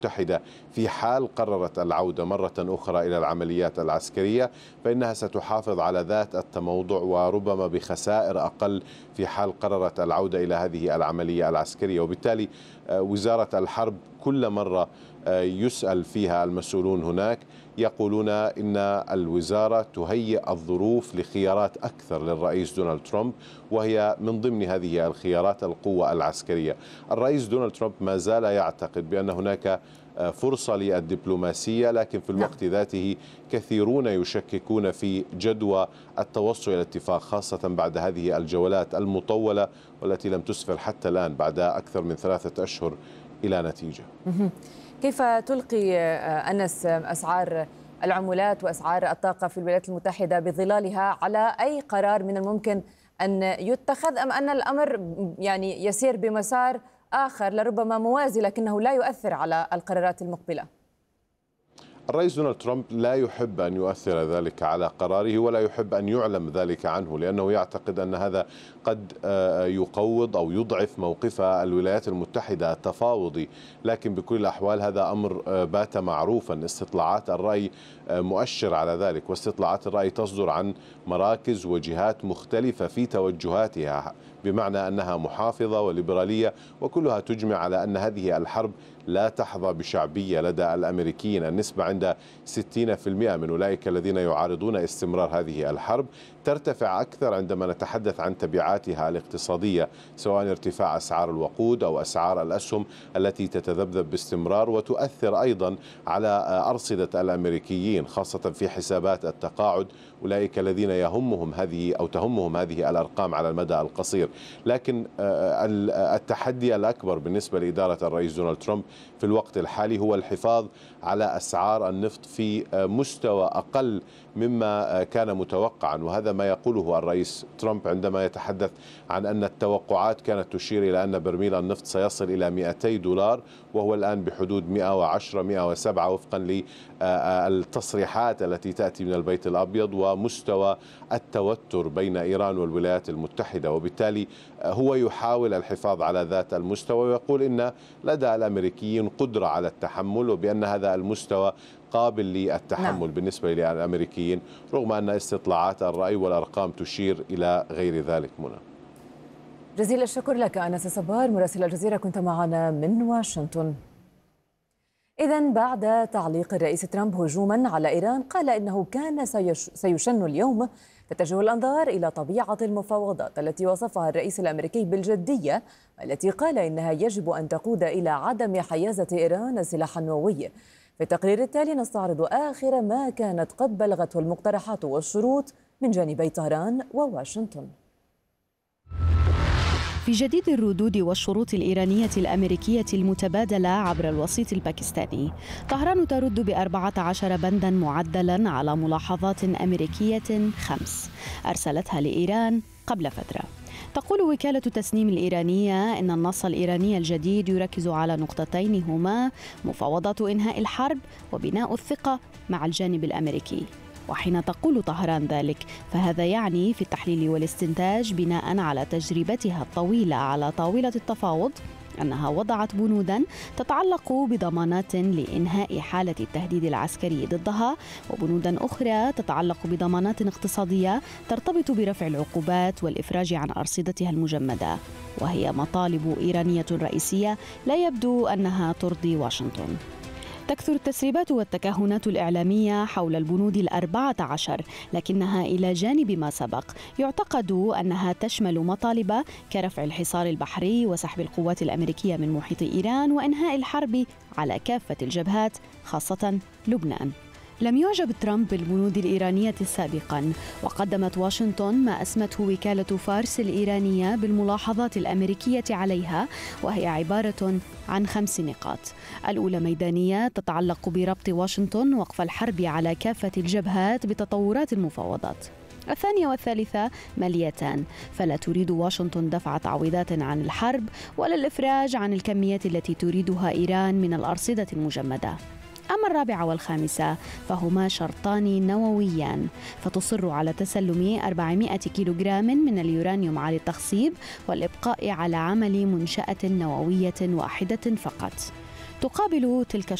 المتحدة في حال قررت العودة مرة أخرى إلى العمليات العسكرية فإنها ستحافظ على ذات التموضع وربما بخسائر أقل في حال قررت العودة إلى هذه العملية العسكرية. وبالتالي وزارة الحرب كل مرة يسأل فيها المسؤولون هناك يقولون إن الوزارة تهيئ الظروف لخيارات أكثر للرئيس دونالد ترامب، وهي من ضمن هذه الخيارات القوة العسكرية. الرئيس دونالد ترامب ما زال يعتقد بأن هناك فرصة للدبلوماسية، لكن في الوقت ذاته كثيرون يشككون في جدوى التوصل إلى اتفاق، خاصة بعد هذه الجولات المطولة والتي لم تسفر حتى الآن بعد أكثر من 3 أشهر إلى نتيجة. كيف تلقي أنس أسعار العملات وأسعار الطاقة في الولايات المتحدة بظلالها على أي قرار من الممكن أن يتخذ، أم أن الأمر يعني يسير بمسار آخر لربما موازي لكنه لا يؤثر على القرارات المقبلة؟ الرئيس دونالد ترامب لا يحب أن يؤثر ذلك على قراره ولا يحب أن يعلم ذلك عنه، لأنه يعتقد أن هذا قد يقوض أو يضعف موقف الولايات المتحدة التفاوضي. لكن بكل الأحوال هذا أمر بات معروفا، استطلاعات الرأي مؤشر على ذلك، واستطلاعات الرأي تصدر عن مراكز وجهات مختلفة في توجهاتها، بمعنى أنها محافظة وليبرالية، وكلها تجمع على أن هذه الحرب لا تحظى بشعبية لدى الأمريكيين. النسبة عند 60% من أولئك الذين يعارضون استمرار هذه الحرب، ترتفع أكثر عندما نتحدث عن تبعاتها الاقتصادية، سواء ارتفاع أسعار الوقود أو أسعار الأسهم التي تتذبذب باستمرار وتؤثر أيضا على أرصدة الأمريكيين، خاصة في حسابات التقاعد، أولئك الذين يهمهم هذه أو تهمهم هذه الأرقام على المدى القصير. لكن التحدي الأكبر بالنسبة لإدارة الرئيس دونالد ترامب في الوقت الحالي هو الحفاظ على أسعار النفط في مستوى أقل مما كان متوقعا، وهذا ما يقوله الرئيس ترامب عندما يتحدث عن أن التوقعات كانت تشير إلى أن برميل النفط سيصل إلى $200 وهو الآن بحدود 110 107 وفقا للتصريحات التي تأتي من البيت الأبيض ومستوى التوتر بين إيران والولايات المتحدة. وبالتالي هو يحاول الحفاظ على ذات المستوى ويقول إن لدى الأمريكيين قدرة على التحمل، وبأن هذا المستوى قابل للتحمل بالنسبة للأمريكيين، رغم أن استطلاعات الرأي والأرقام تشير إلى غير ذلك. منى، جزيل الشكر لك أنس صبار مراسل الجزيرة، كنت معنا من واشنطن. إذن بعد تعليق الرئيس ترامب هجوما على إيران، قال إنه كان سيشن اليوم تتجه الأنظار إلى طبيعة المفاوضات التي وصفها الرئيس الأمريكي بالجدية، والتي قال إنها يجب أن تقود إلى عدم حيازة إيران السلاح النووي. في التقرير التالي نستعرض آخر ما كانت قد بلغته المقترحات والشروط من جانبي طهران وواشنطن. في جديد الردود والشروط الإيرانية الأمريكية المتبادلة عبر الوسيط الباكستاني، طهران ترد ب14 بندا معدلا على ملاحظات أمريكية 5 أرسلتها لإيران قبل فترة. تقول وكالة تسنيم الإيرانية إن النص الإيراني الجديد يركز على نقطتين هما مفاوضات إنهاء الحرب وبناء الثقة مع الجانب الأمريكي. وحين تقول طهران ذلك فهذا يعني في التحليل والاستنتاج بناء على تجربتها الطويلة على طاولة التفاوض أنها وضعت بنودا تتعلق بضمانات لإنهاء حالة التهديد العسكري ضدها، وبنودا أخرى تتعلق بضمانات اقتصادية ترتبط برفع العقوبات والإفراج عن أرصدتها المجمدة، وهي مطالب إيرانية رئيسية لا يبدو أنها ترضي واشنطن. تكثر التسريبات والتكهنات الإعلامية حول البنود 14، لكنها إلى جانب ما سبق يعتقد أنها تشمل مطالب كرفع الحصار البحري وسحب القوات الأمريكية من محيط إيران وإنهاء الحرب على كافة الجبهات خاصة لبنان. لم يعجب ترامب بالبنود الإيرانية سابقا، وقدمت واشنطن ما أسمته وكالة فارس الإيرانية بالملاحظات الأمريكية عليها، وهي عبارة عن 5 نقاط. الأولى ميدانية تتعلق بربط واشنطن وقف الحرب على كافة الجبهات بتطورات المفاوضات. الثانية والثالثة ماليتان، فلا تريد واشنطن دفع تعويضات عن الحرب ولا الإفراج عن الكميات التي تريدها إيران من الأرصدة المجمدة. أما الرابعة والخامسة فهما شرطان نوويان، فتصر على تسلم 400 كيلوغرام من اليورانيوم على التخصيب والإبقاء على عمل منشأة نووية واحدة فقط. تقابل تلك